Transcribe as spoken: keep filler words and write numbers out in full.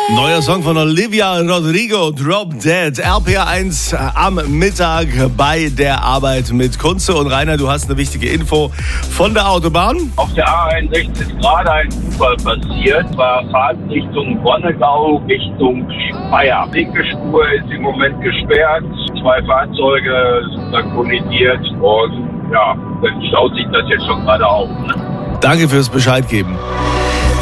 Neuer Song von Olivia Rodrigo, Drop Dead. R P R eins am Mittag bei der Arbeit mit Kunze. Und Rainer, du hast eine wichtige Info von der Autobahn. Auf der A einundsechzig ist gerade ein Unfall passiert. War Fahrt Richtung Wonnegau, Richtung Speyer. Die linke Spur ist im Moment gesperrt. Zwei Fahrzeuge sind da kollidiert. Und ja, dann staut sich das jetzt schon gerade auf. Ne? Danke fürs Bescheid geben.